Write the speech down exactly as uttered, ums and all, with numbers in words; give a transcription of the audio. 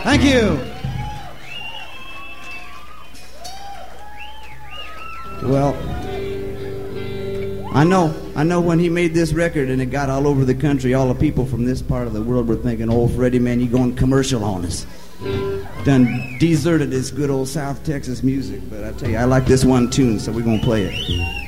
Thank you. Well, I know, I know when he made this record and it got all over the country, all the people from this part of the world were thinking, oh, Freddie, man, you going commercial on us. Done deserted this good old South Texas music. But I tell you, I like this one tune, so we're going to play it.